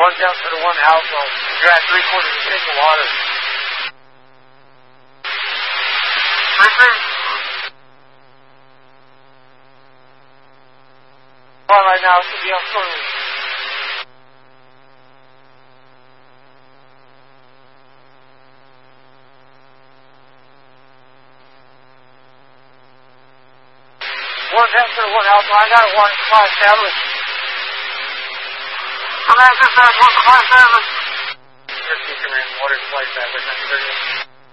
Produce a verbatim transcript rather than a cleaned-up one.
One dumpster to one household. You drive three quarters of a tank of water. Well, right now, it should be on phone. One dumpster to one household. I got a one supply established. I'm at this side, one supply established. Fifty command, water supply established, nineteen thirty-eight.